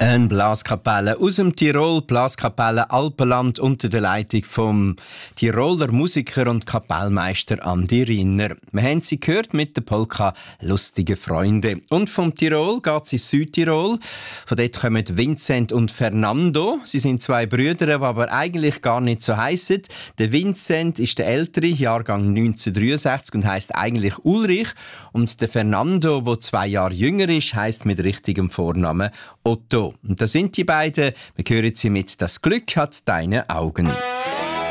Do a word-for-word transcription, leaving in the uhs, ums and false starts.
Eine Blaskapelle aus dem Tirol, Blaskapelle Alpenland unter der Leitung vom Tiroler Musiker und Kapellmeister Andi Rinner. Wir haben sie gehört mit der Polka «Lustige Freunde». Und vom Tirol geht es ins Südtirol. Von dort kommen Vincent und Fernando. Sie sind zwei Brüder, die aber eigentlich gar nicht so heissen. Der Vincent ist der ältere, Jahrgang neunzehnhundertdreiundsechzig und heisst eigentlich Ulrich. Und der Fernando, der zwei Jahre jünger ist, heisst mit richtigem Vornamen Otto. Und da sind die beiden. Wir hören sie mit «Das Glück hat deine Augen».